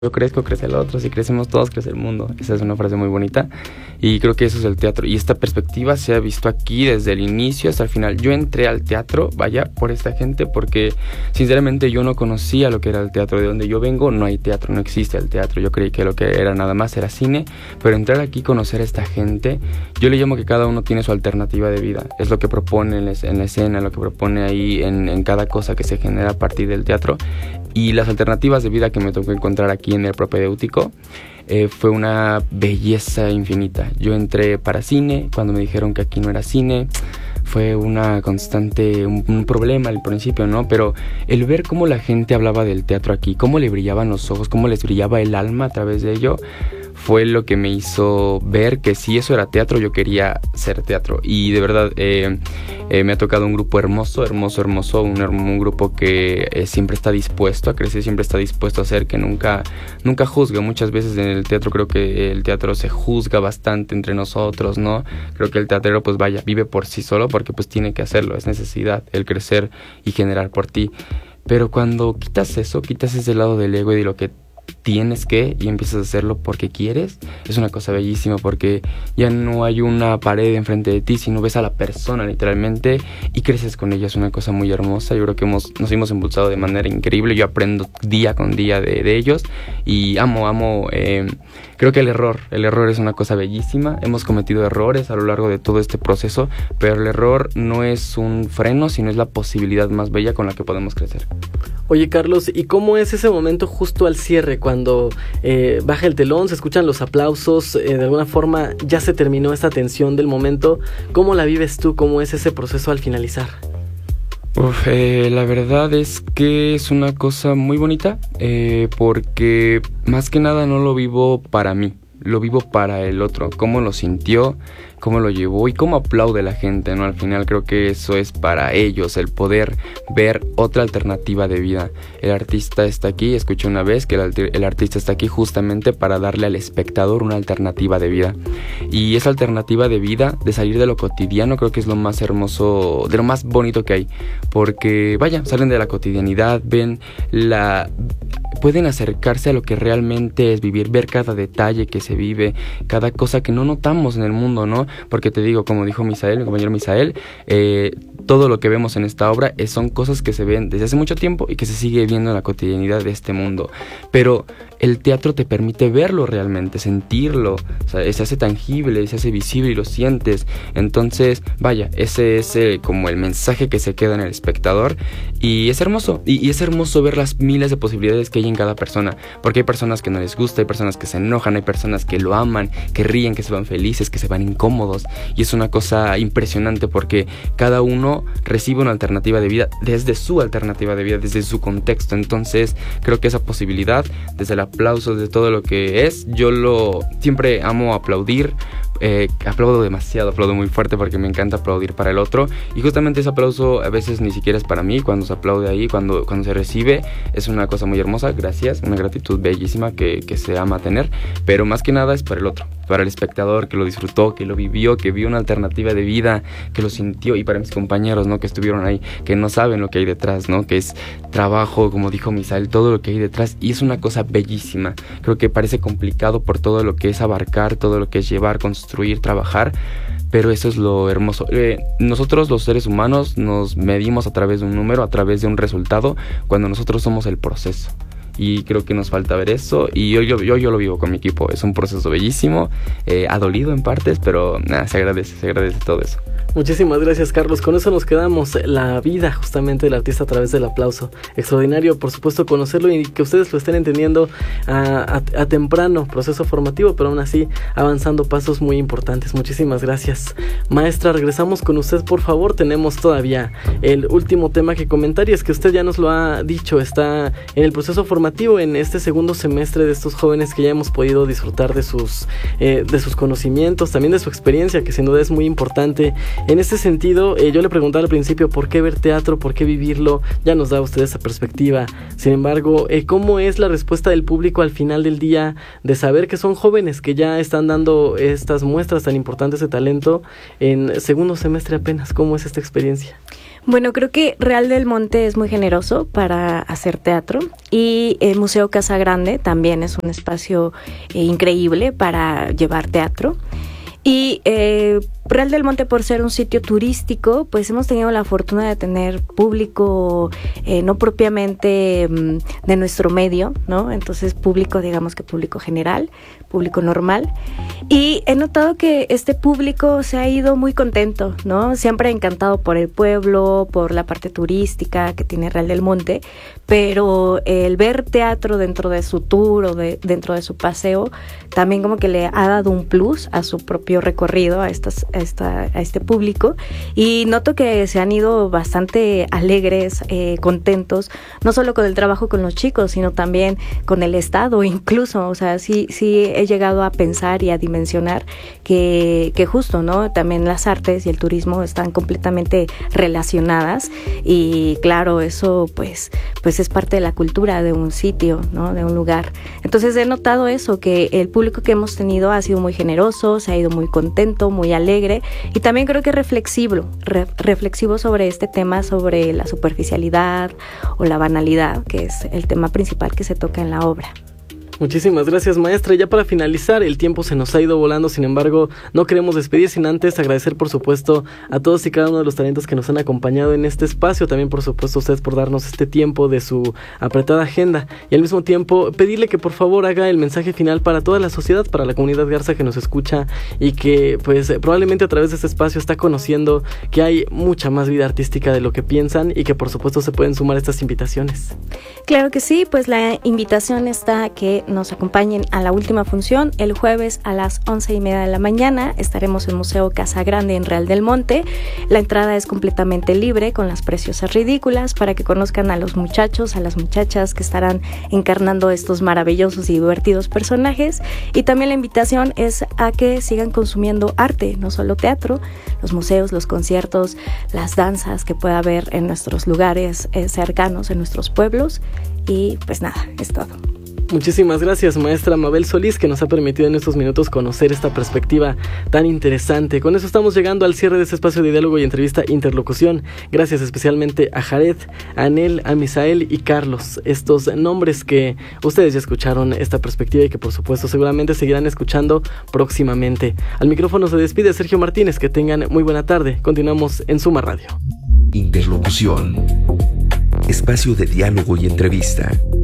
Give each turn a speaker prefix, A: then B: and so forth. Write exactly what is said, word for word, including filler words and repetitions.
A: yo crezco, crece el otro, si crecemos todos, crece el mundo. Esa es una frase muy bonita y creo que eso es el teatro. Y esta perspectiva se ha visto aquí desde el inicio hasta el final. Yo entré al teatro, vaya, por esta gente, porque sinceramente yo no conocía lo que era el teatro. De donde yo vengo no hay teatro, no existe el teatro. Yo creí que lo que era nada más era cine, pero entrar aquí, conocer a esta gente, yo le llamo que cada uno tiene su alternativa de vida. Es lo que propone en la, en la escena, lo que propone ahí en, en cada cosa que se genera a partir del teatro. Y las alternativas de vida que me tocó encontrar aquí en el propedéutico eh, fue una belleza infinita. Yo entré para cine, cuando me dijeron que aquí no era cine, fue una constante, un, un problema al principio, ¿no? Pero el ver cómo la gente hablaba del teatro aquí, cómo le brillaban los ojos, cómo les brillaba el alma a través de ello, fue lo que me hizo ver que si eso era teatro, yo quería ser teatro. Y de verdad eh, eh, me ha tocado un grupo hermoso, hermoso, hermoso, un, un grupo que eh, siempre está dispuesto a crecer, siempre está dispuesto a hacer, que nunca, nunca juzga. Muchas veces en el teatro creo que el teatro se juzga bastante entre nosotros, ¿no? Creo que el teatrero pues vaya, vive por sí solo porque pues tiene que hacerlo, es necesidad el crecer y generar por ti. Pero cuando quitas eso, quitas ese lado del ego y de lo que tienes que y empiezas a hacerlo porque quieres, es una cosa bellísima, porque ya no hay una pared enfrente de ti, sino ves a la persona literalmente y creces con ella. Es una cosa muy hermosa. Yo creo que hemos, nos hemos impulsado de manera increíble. Yo aprendo día con día de, de ellos y amo, amo eh, creo que el error, el error es una cosa bellísima. Hemos cometido errores a lo largo de todo este proceso, pero el error no es un freno, sino es la posibilidad más bella con la que podemos crecer.
B: Oye, Carlos, ¿y cómo es ese momento justo al cierre, cuando eh, baja el telón, se escuchan los aplausos, eh, de alguna forma ya se terminó esta tensión del momento? ¿Cómo la vives tú? ¿Cómo es ese proceso al finalizar?
A: Uf, eh, la verdad es que es una cosa muy bonita, eh, porque más que nada no lo vivo para mí, lo vivo para el otro, cómo lo sintió, cómo lo llevó y cómo aplaude la gente, ¿no? Al final creo que eso es para ellos, el poder ver otra alternativa de vida. El artista está aquí, escuché una vez que el, el artista está aquí justamente para darle al espectador una alternativa de vida. Y esa alternativa de vida, de salir de lo cotidiano, creo que es lo más hermoso, de lo más bonito que hay. Porque, vaya, salen de la cotidianidad, ven la... pueden acercarse a lo que realmente es vivir, ver cada detalle que se vive, cada cosa que no notamos en el mundo, ¿no? Porque te digo, como dijo Misael, mi compañero Misael, eh, todo lo que vemos en esta obra es, son cosas que se ven desde hace mucho tiempo y que se sigue viendo en la cotidianidad de este mundo. Pero el teatro te permite verlo realmente, sentirlo, o sea, se hace tangible, se hace visible y lo sientes. Entonces, vaya, ese es eh, como el mensaje que se queda en el espectador y es hermoso. Y, y es hermoso ver las miles de posibilidades que hay en cada persona, porque hay personas que no les gusta, hay personas que se enojan, hay personas que lo aman, que ríen, que se van felices, que se van incómodos, y es una cosa impresionante porque cada uno recibe una alternativa de vida desde su alternativa de vida, desde su contexto. Entonces creo que esa posibilidad, desde el aplauso, de todo lo que es, yo lo siempre amo aplaudir. Eh, aplaudo demasiado, aplaudo muy fuerte porque me encanta aplaudir para el otro, y justamente ese aplauso a veces ni siquiera es para mí. Cuando se aplaude ahí, cuando, cuando se recibe, es una cosa muy hermosa, gracias, una gratitud bellísima que, que se ama tener, pero más que nada es para el otro, para el espectador que lo disfrutó, que lo vivió, que vio una alternativa de vida, que lo sintió, y para mis compañeros, ¿no? Que estuvieron ahí, que no saben lo que hay detrás, ¿no? Que es trabajo, como dijo Misael, todo lo que hay detrás, y es una cosa bellísima. Creo que parece complicado por todo lo que es abarcar, todo lo que es llevar, construir, trabajar, pero eso es lo hermoso. Eh, nosotros los seres humanos nos medimos a través de un número, a través de un resultado, cuando nosotros somos el proceso. Y creo que nos falta ver eso, y yo, yo, yo, yo lo vivo con mi equipo. Es un proceso bellísimo, eh, ha dolido en partes, pero nada, se agradece, se agradece todo eso.
B: Muchísimas gracias, Carlos. Con eso nos quedamos. La vida justamente del artista a través del aplauso. Extraordinario, por supuesto, conocerlo y que ustedes lo estén entendiendo a, a, a temprano proceso formativo, pero aún así avanzando pasos muy importantes. Muchísimas gracias. Maestra, regresamos con usted, por favor. Tenemos todavía el último tema que comentar, y es que usted ya nos lo ha dicho, está en el proceso formativo en este segundo semestre de estos jóvenes que ya hemos podido disfrutar de sus, eh, de sus conocimientos, también de su experiencia, que sin duda es muy importante. En este sentido, eh, yo le preguntaba al principio por qué ver teatro, por qué vivirlo, ya nos da usted esa perspectiva. Sin embargo, eh, ¿cómo es la respuesta del público al final del día de saber que son jóvenes que ya están dando estas muestras tan importantes de talento en segundo semestre apenas? ¿Cómo es esta experiencia?
C: Bueno, creo que Real del Monte es muy generoso para hacer teatro y el Museo Casa Grande también es un espacio eh, increíble para llevar teatro. Y eh, Real del Monte, por ser un sitio turístico, pues hemos tenido la fortuna de tener público eh, no propiamente mm, de nuestro medio, ¿no? Entonces público, digamos que público general, público normal. Y he notado que este público se ha ido muy contento, ¿no? Siempre encantado por el pueblo, por la parte turística que tiene Real del Monte, pero el ver teatro dentro de su tour o de, dentro de su paseo, también como que le ha dado un plus a su propio recorrido, a, estas, a, esta, a este público, y noto que se han ido bastante alegres, eh, contentos, no solo con el trabajo con los chicos, sino también con el Estado incluso. O sea, sí, sí he llegado a pensar y a dimensionar que, que justo, ¿no? También las artes y el turismo están completamente relacionadas, y claro, eso pues, pues es parte de la cultura de un sitio, ¿no? De un lugar. Entonces he notado eso, que el público que hemos tenido ha sido muy generoso, se ha ido muy contento, muy alegre, y también creo que reflexivo, re, reflexivo sobre este tema, sobre la superficialidad o la banalidad, que es el tema principal que se toca en la obra.
B: Muchísimas gracias, maestra. Ya para finalizar, el tiempo se nos ha ido volando, sin embargo, no queremos despedir sin antes agradecer, por supuesto, a todos y cada uno de los talentos que nos han acompañado en este espacio. También, por supuesto, a ustedes por darnos este tiempo de su apretada agenda, y al mismo tiempo pedirle que por favor haga el mensaje final para toda la sociedad, para la comunidad Garza que nos escucha y que pues probablemente a través de este espacio está conociendo que hay mucha más vida artística de lo que piensan, y que por supuesto se pueden sumar a estas invitaciones.
C: Claro que sí, pues la invitación está a que nos acompañen a la última función el jueves a las once y media de la mañana. Estaremos en Museo Casa Grande en Real del Monte. La entrada es completamente libre, con las preciosas ridículas, para que conozcan a los muchachos, a las muchachas que estarán encarnando estos maravillosos y divertidos personajes. Y también la invitación es a que sigan consumiendo arte, no solo teatro, los museos, los conciertos, las danzas que pueda haber en nuestros lugares eh, cercanos, en nuestros pueblos. Y pues nada, es todo.
B: Muchísimas gracias, maestra Mabel Solís, que nos ha permitido en estos minutos conocer esta perspectiva tan interesante. Con eso estamos llegando al cierre de este espacio de diálogo y entrevista Interlocución. Gracias especialmente a Jared, a Anel, a Misael y Carlos, estos nombres que ustedes ya escucharon esta perspectiva y que por supuesto seguramente seguirán escuchando próximamente. Al micrófono se despide Sergio Martínez. Que tengan muy buena tarde. Continuamos en Suma Radio.
D: Interlocución, espacio de diálogo y entrevista.